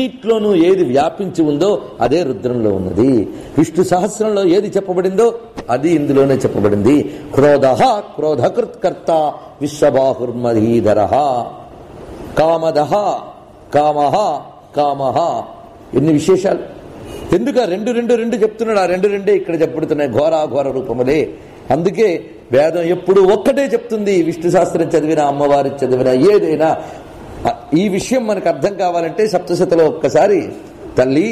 అన్నిట్లోనూ ఏది వ్యాపించి ఉందో అదే రుద్రంలో ఉన్నది. విష్ణు సహస్రంలో ఏది చెప్పబడిందో అది ఇందులోనే చెప్పబడింది. క్రోధ క్రోధకృత్కర్త విశ్వబాహుర్మధీధర, కామద కామ కామ. ఎన్ని విశేషాలు! ఎందుకు రెండు రెండు రెండు చెప్తున్నాడు? ఆ రెండు రెండే ఇక్కడ చెప్పబడుతున్నాయి, ఘోరాఘోర రూపములే. అందుకే వేదం ఎప్పుడు ఒక్కటే చెప్తుంది. విష్ణు శాస్త్రం చదివినా, అమ్మవారి చదివినా, ఏదైనా ఈ విషయం మనకు అర్థం కావాలంటే సప్తశతిలో ఒక్కసారి తల్లి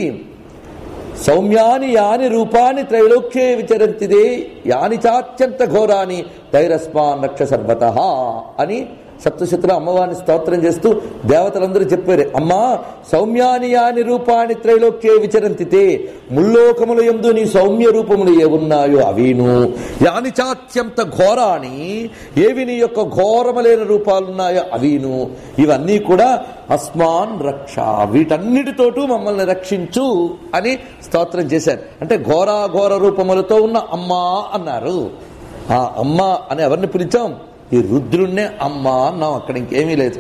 సౌమ్యాని యాని రూపాని త్రైలోక్యే విచరంతిదే యాని చాత్యంత ఘోరాని తైరస్మాన్ రక్ష సర్వతః అని సప్తశతిలో అమ్మవారిని స్తోత్రం చేస్తూ దేవతలందరూ చెప్పారు, అమ్మా సౌమ్యాని యాని రూపాని త్రైలోక్యే విచరంతితే, ముల్లోకముల యందు నీ సౌమ్య రూపములు ఏవున్నాయో అవిను, యాని చాత్యంత ఘోరాని ఏవి నీ యొక్క ఘోరములైన రూపాలున్నాయో అవిను, ఇవన్నీ కూడా అస్మాన్ రక్ష, వీటన్నిటితోటూ మమ్మల్ని రక్షించు అని స్తోత్రం చేశారు. అంటే ఘోరాఘోర రూపములతో ఉన్న అమ్మా అన్నారు. ఆ అమ్మ అని ఎవరిని పిలిచాం? ఈ రుద్రుణ్ణే అమ్మ అన్నాం. అక్కడ ఇంకేమీ లేదు.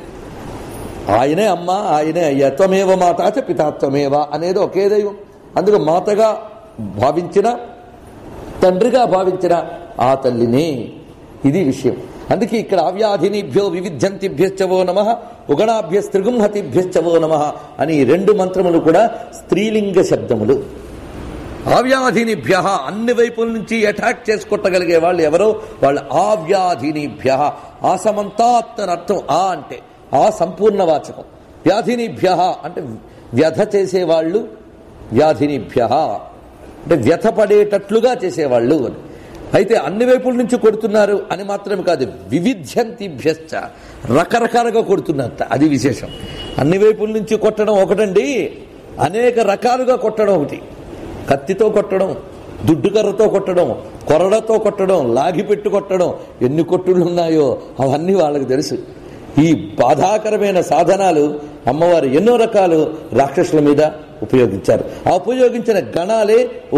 ఆయనే అమ్మ, ఆయనే అయ్యా. త్వమేవ మాతాచ పితాత్వమేవ అనేది ఒకే దైవం. అందుకు మాతగా భావించిన, తండ్రిగా భావించిన ఆ తల్లిని, ఇది విషయం. అందుకే ఇక్కడ అవ్యాధినిభ్యో వివిధ్యంతిభ్యశ్చవో నమః ఉగణాభ్యస్త్రిగుంహతిభ్యశ్చవో నమః అని రెండు మంత్రములు కూడా స్త్రీలింగ శబ్దములు. ఆవ్యాధినిభ్య, అన్ని వైపుల నుంచి అటాక్ చేసుకొట్టగలిగే వాళ్ళు ఎవరో వాళ్ళు ఆవ్యాధినిభ్య. ఆసమంతాత్ అని అర్థం. ఆ అంటే ఆ సంపూర్ణ వాచకం. వ్యాధినిభ్య అంటే వ్యధ చేసేవాళ్ళు, వ్యాధినిభ్య అంటే వ్యథ పడేటట్లుగా చేసేవాళ్ళు అని. అయితే అన్ని వైపుల నుంచి కొడుతున్నారు అని మాత్రమే కాదు, వివిధ్యంతిభ్యశ్చ రకరకాలుగా కొడుతున్నట్ట, అది విశేషం. అన్ని వైపుల నుంచి కొట్టడం ఒకటండి, అనేక రకాలుగా కొట్టడం ఒకటి. కత్తితో కొట్టడం, దుడ్డుకర్రతో కొట్టడం, కొరడతో కొట్టడం, లాగిపెట్టు కొట్టడం, ఎన్ని కొట్టుళ్ళు ఉన్నాయో అవన్నీ వాళ్ళకి తెలుసు. ఈ బాధాకరమైన సాధనాలు అమ్మవారు ఎన్నో రకాలు రాక్షసుల మీద ఉపయోగించారు. ఆ ఉపయోగించిన గణాలే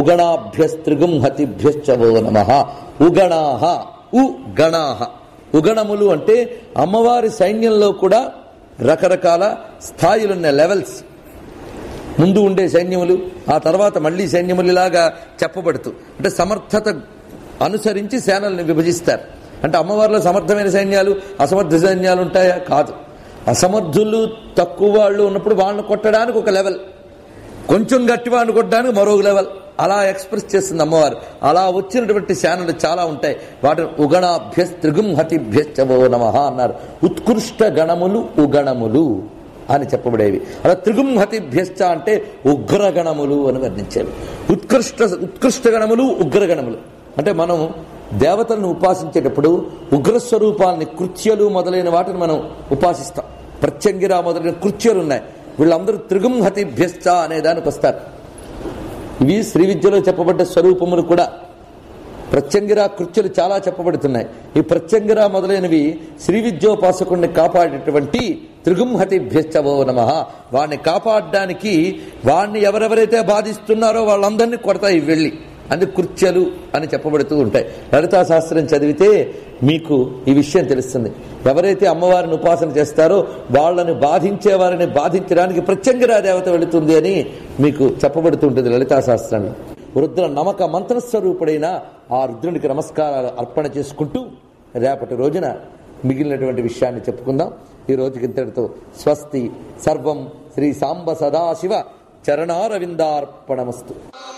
ఉగణాభ్యస్త్రిగుంహతిభ్యశ్చవో నమః. ఉగణాహ, ఉగణాహ, ఉగణములు అంటే అమ్మవారి సైన్యంలో కూడా రకరకాల స్థాయిలున్న లెవెల్స్. ముందు ఉండే సైన్యములు, ఆ తర్వాత మళ్లీ సైన్యములు, ఇలాగా చెప్పబడుతూ అంటే సమర్థత అనుసరించి సేనల్ని విభజిస్తారు. అంటే అమ్మవారిలో సమర్థమైన సైన్యాలు, అసమర్థ సైన్యాలు ఉంటాయా? కాదు. అసమర్థులు, తక్కువ వాళ్ళు ఉన్నప్పుడు వాళ్ళని కొట్టడానికి ఒక లెవెల్, కొంచెం గట్టి వాళ్ళని కొట్టడానికి మరో లెవెల్, అలా ఎక్స్ప్రెస్ చేస్తుంది అమ్మవారు. అలా వచ్చినటువంటి సేనలు చాలా ఉంటాయి. వాటిని ఉగణాభ్యస్త్రిగుంహతిభ్యశ్చవో నమః అన్నారు. ఉత్కృష్ట గణములు ఉగణములు అని చెప్పబడేవి. అలా త్రిగుంహతిభ్యశ్చ అంటే ఉగ్రగణములు అని వర్ణించేవి. ఉత్కృష్ట గణములు, ఉగ్రగణములు అంటే మనం దేవతలను ఉపాసించేటప్పుడు ఉగ్రస్వరూపాలని, కృత్యలు మొదలైన వాటిని మనం ఉపాసిస్తాం. ప్రత్యంగిరా మొదలైన కృత్యలు ఉన్నాయి. వీళ్ళందరూ త్రిగుంహతిభ్యశ్చ అనే దానికి వస్తారు. ఇవి శ్రీ విద్యలో చెప్పబడ్డ స్వరూపములు కూడా. ప్రత్యంగిరా కృత్యులు చాలా చెప్పబడుతున్నాయి. ఈ ప్రత్యంగిరా మొదలైనవి శ్రీ విద్యోపాసకుడిని కాపాడేటువంటి త్రిగుంహతిభ్యశ్చవో నమః. వాడిని కాపాడడానికి వాడిని ఎవరెవరైతే బాధిస్తున్నారో వాళ్ళందరినీ కొడతాయి వెళ్ళి. అందుకు కృత్యలు అని చెప్పబడుతూ ఉంటాయి. లలితా శాస్త్రం చదివితే మీకు ఈ విషయం తెలుస్తుంది. ఎవరైతే అమ్మవారిని ఉపాసన చేస్తారో వాళ్ళని బాధించే వారిని బాధించడానికి ప్రత్యంగిరా దేవత వెళుతుంది అని మీకు చెప్పబడుతుంటుంది లలితా శాస్త్రంలో. రుద్ర నమక మంత్రస్వరూపుడైన ఆ రుద్రునికి నమస్కారాలు అర్పణ చేసుకుంటూ రేపటి రోజున మిగిలినటువంటి విషయాన్ని చెప్పుకుందాం. ఈ రోజుకి ఇంతటితో స్వస్తి. సర్వం శ్రీ సాంబ సదాశివ చరణారవిందార్పణమస్తు.